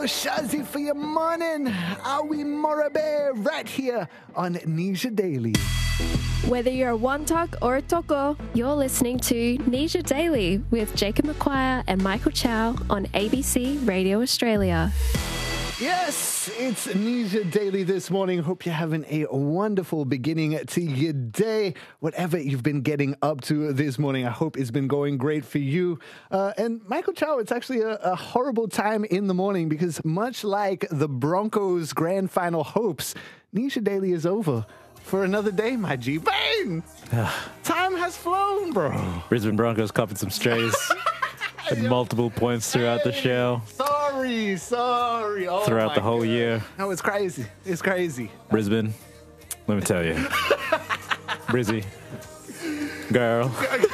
Shazzy for your morning. Awi Morabe right here on Nisha Daily. Whether you're a Wantok or a Toko, you're listening to Nisha Daily with Jacob McQuire and Michael Chow on ABC Radio Australia. Yes, it's Nisha Daily this morning. Hope you're having a wonderful beginning to your day. Whatever you've been getting up to this morning, I hope it's been going great for you. And Michael Chow, it's actually a horrible time in the morning because much like the Broncos' grand final hopes, Nisha Daily is over for another day, my G. Bang! Time has flown, bro. Brisbane Broncos copping some strays. Had multiple points throughout the show. Sorry. Oh, throughout the whole year. No, it's crazy. It's crazy. Brisbane, let me tell you. Brizzy. Girl.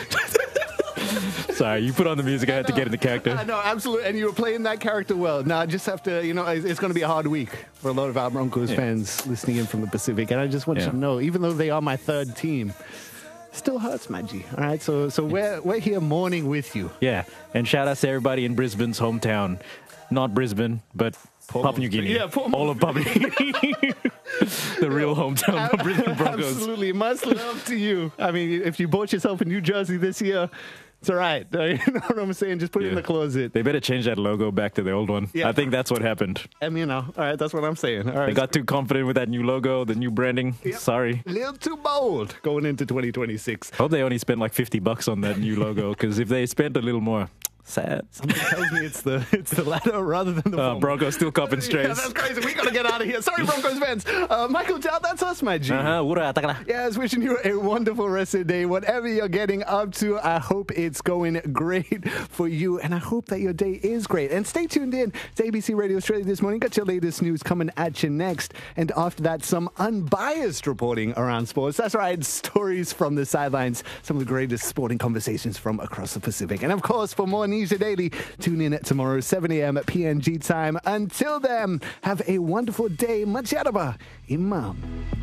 Sorry, you put on the music. I had to get in the character. No, absolutely. And you were playing that character well. Now, I just have to, it's going to be a hard week for a lot of our Broncos fans listening in from the Pacific. And I just want you to know, even though they are my third team, still hurts, my G. All right, so we're here mourning with you. Yeah, and shout out to everybody in Brisbane's hometown. Not Brisbane, but Papua New Guinea. Yeah, all of Papua New Guinea. The real hometown of Brisbane Broncos. Absolutely. Much love to you. I mean, if you bought yourself a new jersey this year, it's all right. You know what I'm saying? Just put it in the closet. They better change that logo back to the old one. Yeah. I think that's what happened. And, all right, that's what I'm saying. All right. They got too confident with that new logo, the new branding. Yep. Sorry. A little too bold going into 2026. Hope they only spent like $50 on that new logo, because if they spent a little more, sad. Somebody tells me it's the latter rather than the former. Broncos still copping strays. Yeah, that's crazy. We got to get out of here. Sorry, Broncos fans. Michael Chow, that's us, my G. Yes, wishing you a wonderful rest of the day. Whatever you're getting up to, I hope it's going great for you. And I hope that your day is great. And stay tuned in to ABC Radio Australia this morning. Got your latest news coming at you next. And after that, some unbiased reporting around sports. That's right, stories from the sidelines. Some of the greatest sporting conversations from across the Pacific. And of course, for more Nisha Daily, tune in at tomorrow, 7 a.m. at PNG time. Until then, have a wonderful day. Macharaba, Imam.